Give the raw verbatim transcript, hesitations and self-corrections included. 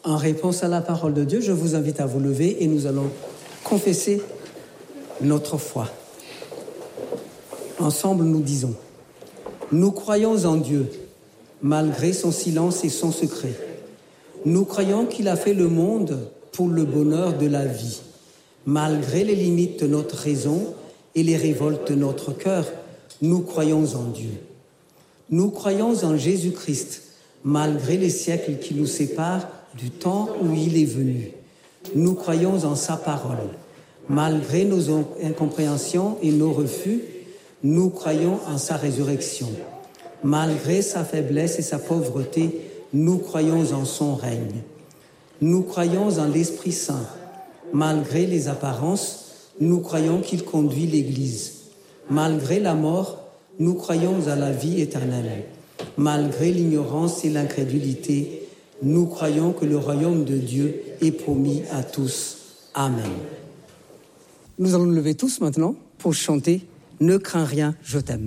En réponse à la parole de Dieu, je vous invite à vous lever et nous allons confesser notre foi. Ensemble, nous disons: nous croyons en Dieu, malgré son silence et son secret. Nous croyons qu'il a fait le monde pour le bonheur de la vie, malgré les limites de notre raison et les révoltes de notre cœur. Nous croyons en Dieu. Nous croyons en Jésus-Christ, malgré les siècles qui nous séparent du temps où il est venu. Nous croyons en sa parole. Malgré nos incompréhensions et nos refus, nous croyons en sa résurrection. Malgré sa faiblesse et sa pauvreté, nous croyons en son règne. Nous croyons en l'Esprit Saint. Malgré les apparences, nous croyons qu'il conduit l'Église. Malgré la mort, nous croyons à la vie éternelle. Malgré l'ignorance et l'incrédulité, nous croyons que le royaume de Dieu est promis à tous. Amen. Nous allons nous lever tous maintenant pour chanter « Ne crains rien, je t'aime ».